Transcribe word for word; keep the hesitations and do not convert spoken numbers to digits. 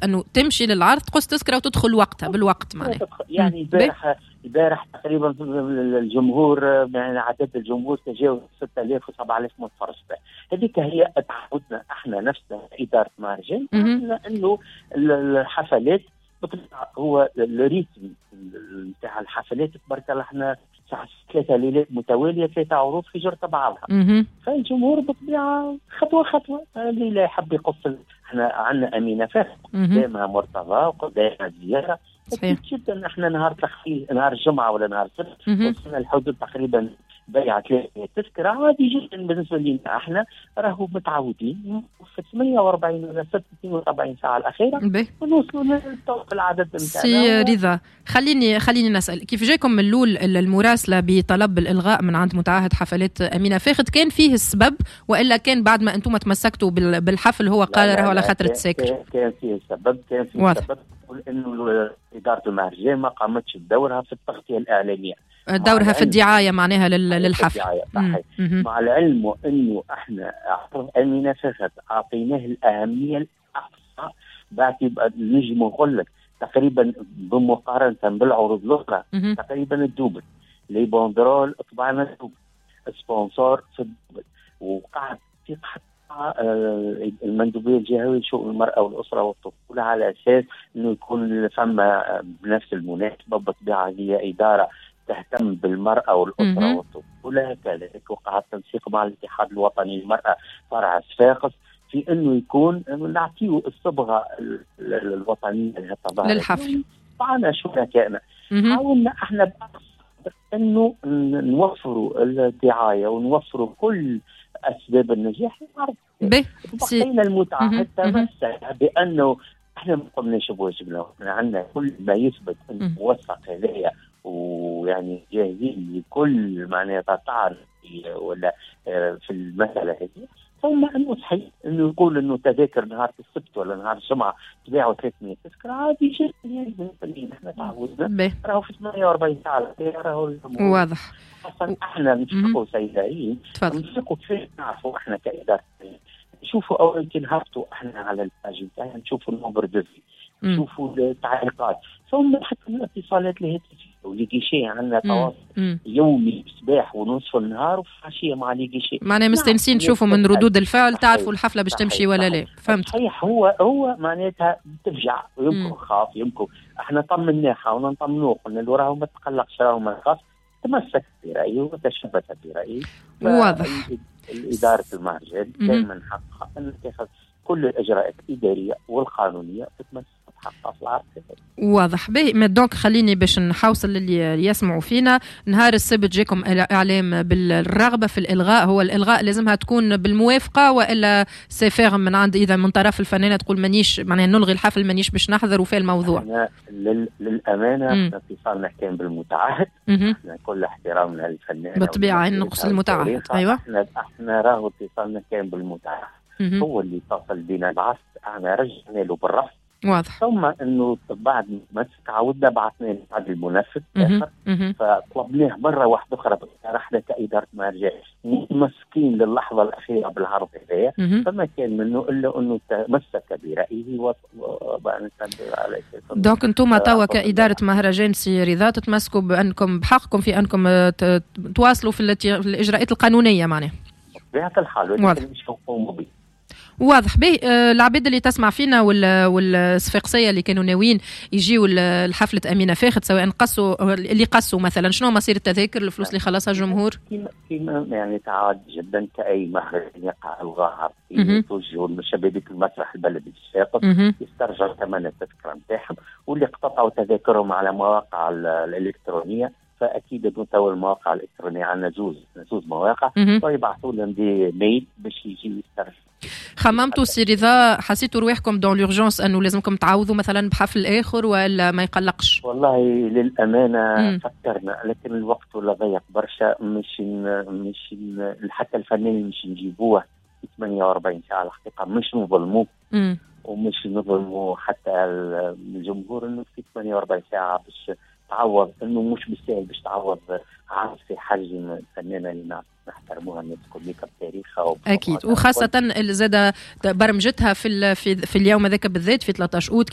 انه تمشي للعرض تقص تذكره وتدخل وقتها بالوقت معناها. يعني البارح البارح تقريبا الجمهور يعني عدد الجمهور تجاوز ستة آلاف وسبعة آلاف متفرج. هذيك هي تعودنا احنا نفسنا اداره مهرجان انه الحفلات هو الريتم نتاع الحفلات تبارك الله احنا ثلاثة ليلات متوالية ثلاثة عروض في جرة بعضها. فالجمهور بالطبيعة خطوة خطوة اللي لا يحب يقص. احنا عندنا أمينة فاخر قدامها مرتضى وقدامها زيارة. صحيح جدا احنا نهار تخفيف نهار الجمعة ولا نهار السبت وصلنا الحدود تقريبا بيع ثلاثة تذكرة عادي جدا بالنسبة لنا. احنا راهو متعودين في ثمانية وأربعين ولا ستة وأربعين ساعة الأخيرة ونوصلوا للطوق العدد نتاعنا. سي رضا خليني خليني نسأل كيف جاكم من الأول المراسلة بطلب الإلغاء من عند متعهد حفلات أمينة فاخد؟ كان فيه السبب وإلا كان بعد ما أنتم تمسكتوا بالحفل هو قال راهو على خاطر تساكر؟ كان فيه السبب كان فيه السبب إنه إدارة المهرجان ما قامتش بدورها في التغطية الإعلامية، دورها في الدعاية معناها للحفل. مع العلم انه احنا أمينة فاخر اعطيناه الاهمية الاقصى بعد نجم نقول لك تقريبا بمقارنة بالعروض الاخرى تقريبا الدوبل. لي باندرول طبعا الدوبل، سبونسور في الدوبل، وقعد في المندوبية الجهوية لشؤون المرأة والأسرة والطفولة على أساس أنه يكون فما بنفس المناسبة. بطبيعة هي إدارة تهتم بالمرأة والأسرة والطفولة. كذلك وقع التنسيق مع الاتحاد الوطني للمرأة فرع صفاقس في أنه يكون نعطيه الصبغة الوطنية للحفل. طبعا شركائنا حاولنا احنا أنه نوفروا الدعاية ونوفروا كل أسباب النجاح. بقينا المتعهد تمسك بأنه احنا ما قمناش بواجبنا، احنا عندنا كل ما يثبت أنه موثق هذايا ويعني جاهزين لكل معناها تعرف ولا في المسألة هذه. ثم أنه صحيح أنه يقول أنه تذاكر نهار السبت ولا نهار الجمعة تبيعوا ثلاثمية تذكرة عادي جدا. يعني بالنسبة لنا احنا تعودنا راهو في ثمانية وأربعين ساعة راهو واضح. أصلا احنا نشوفوا سيدائيين نشوفوا كيف نعرفوا احنا كإدارة نشوفوا أول نهبطوا احنا على الباج نتاعنا نشوفوا النمبر دوفي نشوفوا التعليقات ثم حتى الاتصالات الهاتفية وليكيشي عندنا تواصل يومي صباح ونصف النهار وعشية مع ليكيشي. معناها مستنسين تشوفوا من ردود الفعل تعرفوا الحفلة باش تمشي ولا لا. فهمت. صحيح. هو هو معناتها تفجع ويمكن خاف يمكن احنا طمناها ونطمنوه قلنا له راهو ما تقلقش راهو ما تخاف. تمسك برأيه وتشبث برأيه. واضح. الإدارة المهرجان دائما حقها أن تأخذ كل الإجراءات الإدارية والقانونية تتمسك بحقها في العرض. واضح. باهي دونك خليني باش نحوصل للي يسمعوا فينا. نهار السبت جاكم إعلام بالرغبة في الإلغاء. هو الإلغاء لازمها تكون بالموافقة وإلا سيفاغ من عند إذا من طرف الفنانة تقول مانيش معناها نلغي الحفل مانيش باش نحضر وفي الموضوع؟ لل... للأمانة اتصالنا كان بالمتعهد. احنا كل احترامنا للفنان بالطبيعة نقص المتعهد. أيوة. احنا احنا راهو اتصالنا كان بالمتعهد. هو اللي اتصل بنا بعث احنا رجعنا له بالرفض. واضح. ثم انه بعد ما عودنا بعثنا له بعد المنفذ اخر فطلبناه مره واحده اخرى رحنا كاداره مهرجان متمسكين للحظه الاخيره بالعرض هذايا. فما كان منه الا انه تمسك برايه وبان على دونك انتم توا كاداره مهرجان سي رضا تتمسكوا بانكم بحقكم في انكم تواصلوا في الاجراءات القانونيه معناها بطبيعه الحال ولكن مش نقوموا به. واضح. به العباد اللي تسمع فينا والصفاقسيه اللي كانوا ناويين يجيوا الحفله امينه فاخر سواء قصوا اللي قصوا مثلا شنو مصير التذاكر الفلوس اللي خلصها الجمهور؟ كما يعني تعاد جدا كاي مهرجان يقع الظاهر توجهوا لشبابيك المسرح البلدي في الصفاقس يسترجعوا ثمن التذكره نتاعهم واللي قطعوا تذاكرهم على مواقع الالكترونيه فاكيد تو المواقع الالكترونيه عندنا زوز زوز مواقع ويبعثوا لهم دي ميل باش يجي يسترجعوا. خممتوا سي رضا حسيتوا رواحكم دون لورجونس انه لازمكم تعوضوا مثلا بحفل اخر ولا ما يقلقش؟ والله للامانه مم. فكرنا لكن الوقت ولا ضيق برشا مش مش حتى الفنانين مش نجيبوه في ثمانية وأربعين ساعه الحقيقه مش نظلموه ومش نظلموا حتى الجمهور انه في ثمانية وأربعين ساعه باش تعوض انه مش بالسهل باش تعوض عرض في حجم الفنانه اللي نحترموها الناس كلها بتاريخها اكيد وخاصه زاد برمجتها في في, في اليوم هذاك بالذات في ثلاثة عشر أوت